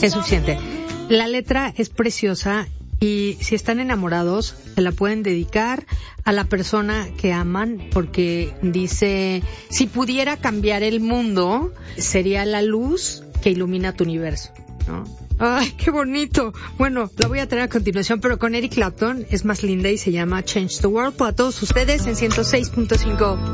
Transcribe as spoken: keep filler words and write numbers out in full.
es suficiente. La letra es preciosa y si están enamorados, se la pueden dedicar a la persona que aman, porque dice, si pudiera cambiar el mundo, sería la luz que ilumina tu universo, ¿no? ¡Ay, qué bonito! Bueno, la voy a traer a continuación, pero con Eric Clapton es más linda y se llama Change the World. Para todos ustedes en ciento seis punto cinco